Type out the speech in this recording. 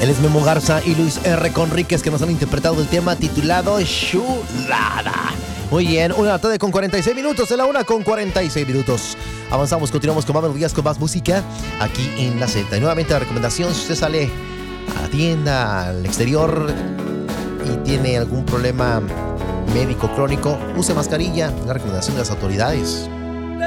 Él es Memo Garza y Luis R. Conríquez, que nos han interpretado el tema titulado Chulada. Muy bien, 1:46 con 46 minutos, de la 1:46 minutos. Avanzamos, continuamos con más melodías, con más música aquí en La Z. Y nuevamente la recomendación, si usted sale a la tienda, al exterior y tiene algún problema médico crónico, use mascarilla. La recomendación de las autoridades.